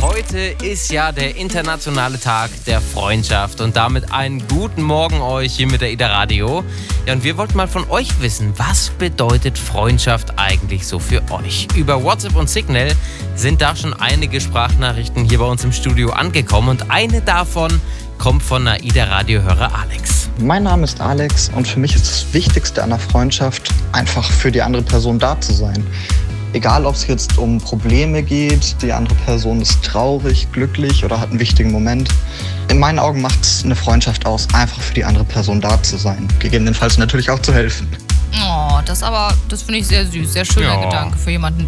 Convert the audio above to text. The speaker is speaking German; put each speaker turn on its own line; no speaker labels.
Heute ist ja der internationale Tag der Freundschaft und damit einen guten Morgen euch hier mit der Ida Radio. Ja, und wir wollten mal von euch wissen, was bedeutet Freundschaft eigentlich so für euch? Über WhatsApp und Signal sind da schon einige Sprachnachrichten hier bei uns im Studio angekommen und eine davon kommt von einer Ida Radio-Hörer Alex.
Mein Name ist Alex und für mich ist das Wichtigste an der Freundschaft, einfach für die andere Person da zu sein. Egal, ob es jetzt um Probleme geht, die andere Person ist traurig, glücklich oder hat einen wichtigen Moment. In meinen Augen macht es eine Freundschaft aus, einfach für die andere Person da zu sein. Gegebenenfalls natürlich auch zu helfen.
Oh, das finde ich sehr süß, sehr schöner
Ja.
Gedanke für jemanden,